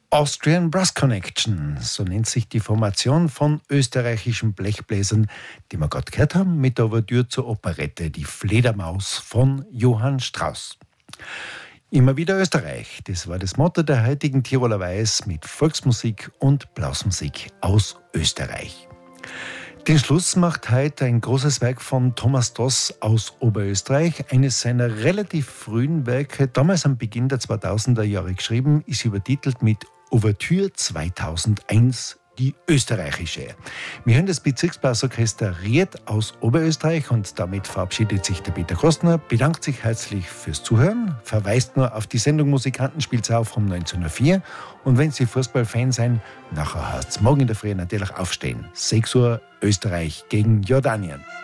Austrian Brass Connection, so nennt sich die Formation von österreichischen Blechbläsern, die wir gerade gehört haben, mit der Ouvertüre zur Operette Die Fledermaus von Johann Strauss. Immer wieder Österreich, das war das Motto der heutigen Tiroler Weiß mit Volksmusik und Blasmusik aus Österreich. Den Schluss macht heute ein großes Werk von Thomas Doss aus Oberösterreich. Eines seiner relativ frühen Werke, damals am Beginn der 2000er Jahre geschrieben, ist übertitelt mit Ouvertüre 2001, die österreichische. Wir hören das Bezirksblasorchester Ried aus Oberösterreich und damit verabschiedet sich der Peter Kostner, bedankt sich herzlich fürs Zuhören, verweist nur auf die Sendung Musikantenspielzau vom 1904 und wenn Sie Fußballfan sein, nachher heißt es morgen in der Früh natürlich aufstehen. 6 Uhr Österreich gegen Jordanien.